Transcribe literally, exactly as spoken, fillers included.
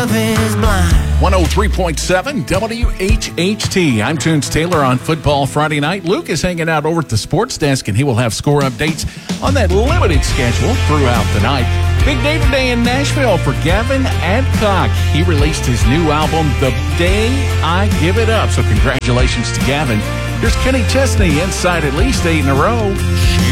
love is blind. one oh three point seven W H H T. I'm Tunes Taylor on Football Friday night. Luke is hanging out over at the sports desk, and he will have score updates on that limited schedule throughout the night. Big day today in Nashville for Gavin Adcock. He released his new album, The Day I Give It Up. So congratulations to Gavin. Here's Kenny Chesney inside at least eight in a row.